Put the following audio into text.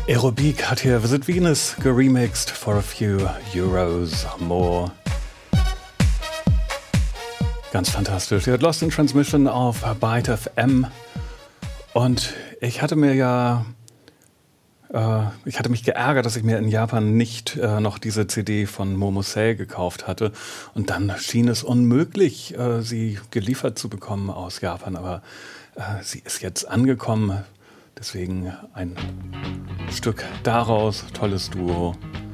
Aerobic hat hier Visit Venus geremixed for a few euros more. Ganz fantastisch. Ihr hört Lost in Transmission auf Byte FM. Und ich hatte mich geärgert, dass ich mir in Japan nicht noch diese CD von Momosei gekauft hatte. Und dann schien es unmöglich, sie geliefert zu bekommen aus Japan. Aber sie ist jetzt angekommen. Deswegen ein Stück daraus, tolles Duo.